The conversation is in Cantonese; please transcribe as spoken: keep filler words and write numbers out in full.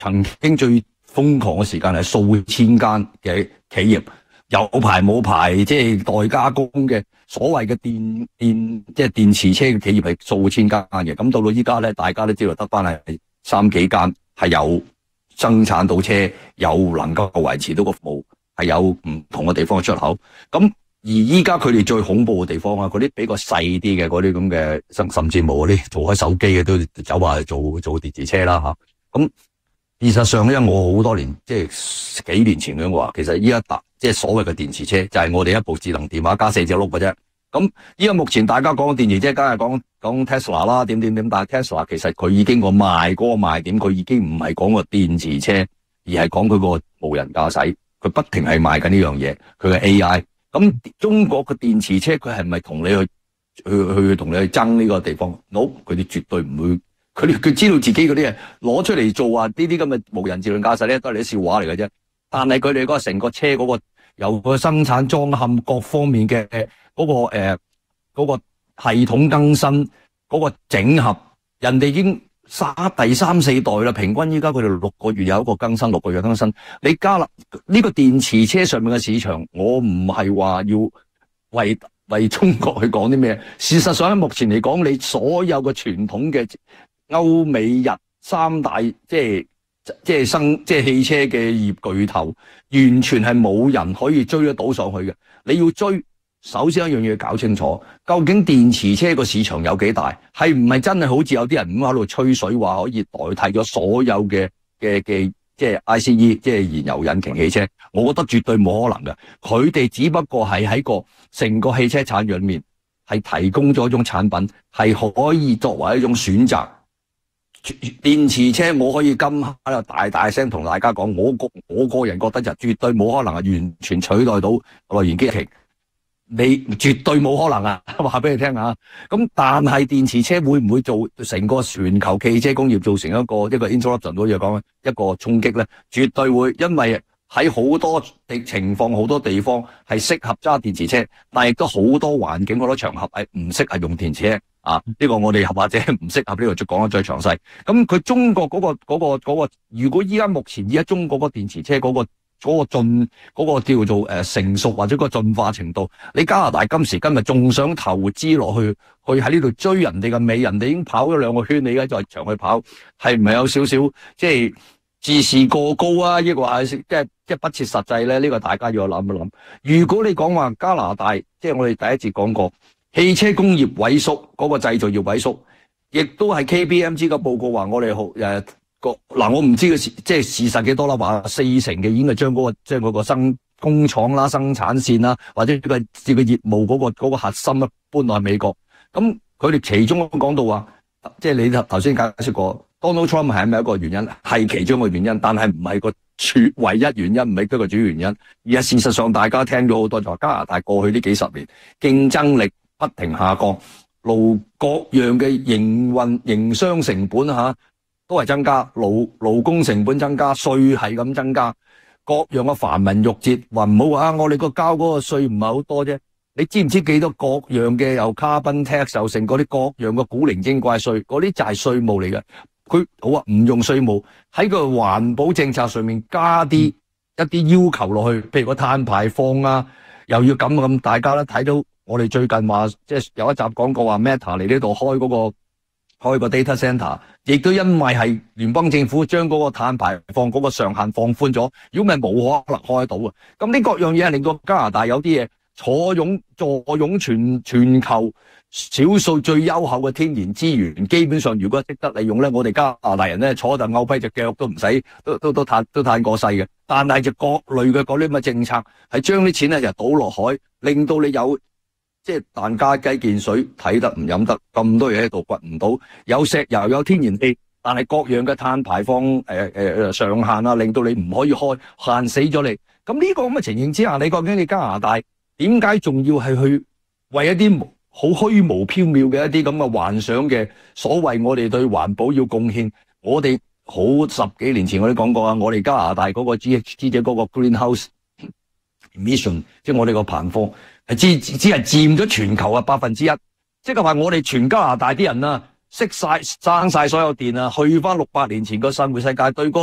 曾經最瘋狂嘅時間係數千間嘅企業，有牌冇牌，即係代加工嘅所謂嘅電電即係電池車嘅企業係數千間嘅。咁到到依家咧，大家都知道得翻係三幾間係有生產到車，有能夠維持到個服務，係有唔同嘅地方嘅出口。咁而依家佢哋最恐怖嘅地方啊，嗰啲比較細啲嘅嗰啲咁嘅，甚甚至冇嗰啲做開手機嘅都走話做做電池車啦吓。咁事實上咧，我好多年即係幾年前嘅話，其實依家搭即係所謂嘅電池車就係我哋一部智能電話加四隻轆嘅啫。咁依家目前大家講電池車，梗係講講 Tesla 啦，點點點，但係 Tesla 其實佢已經個賣嗰個賣點，佢已經唔係講個電池車，而係講佢個無人駕駛，佢不停係賣緊呢樣嘢，佢嘅 A I。咁中國嘅電池車佢係咪同你去去去同你去爭呢個地方 ？no， 佢哋絕對唔會，佢哋佢知道自己嗰啲嘢攞出嚟做啊，呢啲咁嘅無人自動駕駛咧都係啲笑話嚟嘅啫。但係佢哋嗰個成個車嗰、嗰個由個生產裝嵌各方面嘅嗰、嗰個誒嗰、呃嗰個系統更新嗰、嗰個整合，人哋已經殺第三四代啦，平均依家佢哋六個月有一個更新，六個月更新。你加啦呢個電池車上面嘅市場，我唔係話要為為中國去講啲咩。事實上喺目前嚟講，你所有嘅傳統嘅歐美日三大即係即係生即係汽車嘅業巨頭，完全係冇人可以追得到上去嘅。你要追，首先一樣嘢要搞清楚，究竟電池車個市場有幾大？係唔係真係好似有啲人咁喺度吹水話可以代替咗所有嘅嘅嘅即係 I C E 即係燃油引擎汽車？我覺得絕對冇可能嘅。佢哋只不過係喺個成個汽車產業裏面係提供咗一種產品，係可以作為一種選擇。電池車我可以今喺度大大聲同大家講，我個我個人覺得就絕對冇可能係完全取代到內燃機引擎。你絕對冇可能啊！話俾你聽啊！咁但係電池車會唔會做成個全球汽車工業造成一個一個 interruption 好似講一個衝擊咧？絕對會，因為喺好多地情況、好多地方係適合揸電池車，但係亦都好多環境、好多場合係唔適合用電池車啊！呢個我哋或者唔適合呢度再講得最詳細。咁佢中國嗰個嗰個嗰個，如果依家目前依家中國嗰個電池車嗰個。嗰、那個進嗰、那個叫做誒、呃、成熟或者個進化程度，你加拿大今時今日仲想投資落去，去喺呢度追人哋嘅尾，人哋已經跑咗兩個圈，你而家再長去跑，係唔係有少少即係自視過高啊？抑或係即係即係不切實際咧？呢、這個大家要諗一諗。如果你講話加拿大，即係我哋第一節講過，汽車工業萎縮，嗰、那個製造業萎縮，亦都係 K P M G 嘅報告話我哋好誒。呃嗱，我唔知佢即係事實幾多啦，話四成嘅已經係將嗰個即係嗰個生工廠啦、生產線啦，或者佢個自個業務嗰個嗰個核心啦，搬落去美國。咁佢哋其中講到話，即係你頭先解釋過 Donald Trump 係咪一個原因？係其中一個原因，但係唔係個主唯一原因，唔係一個主要原因。而係事實上，大家聽咗好多就話加拿大過去呢幾十年競爭力不停下降，勞各樣嘅營運營商成本嚇。都係增加，勞勞工成本增加，稅係咁增加，各樣嘅繁文縟節，話唔好話我哋個交嗰個稅唔係好多啫。你知唔知幾多各樣嘅又 carbon tax 又成嗰啲各樣嘅古靈精怪稅，嗰啲就係稅務嚟嘅。佢好啊，唔用稅務喺個環保政策上面加啲一啲要求落去，譬如個碳排放啊，又要咁咁。大家都睇到我哋最近話，即係有一集講過話 Meta 嚟呢度開嗰個。開個 data center， 亦都因為係聯邦政府將嗰個碳排放嗰個上限放寬咗，如果唔係冇可能開得到啊！咁呢各樣嘢係令到加拿大有啲嘢坐擁坐擁全全球少數最優厚嘅天然資源，基本上如果識得利用咧，我哋加拿大人咧坐喺度拗跛隻腳都唔使，都都都嘆都嘆過世嘅。但係就各類嘅嗰啲咁嘅政策，係將啲錢咧就倒落海，令到你有。即係蛋家雞見水，睇得唔飲得，咁多嘢喺度掘唔到，有石油有天然氣，但係各樣嘅碳排放誒誒誒上限啊，令到你唔可以開，限死咗你。咁呢個咁嘅情形之下，你究竟你加拿大點解仲要係去為一啲好虛無縹緲嘅一啲咁嘅幻想嘅所謂我哋對環保要貢獻？我哋好十幾年前我都講過啊，我哋加拿大嗰個 G H G 即係嗰個 Greenhouse Emission， 即係我哋個排放。只只係佔咗全球嘅百分之一，即係話我哋全加拿大啲人啊，熄晒、閂晒所有電啊，去翻六百年前個生活世界對個。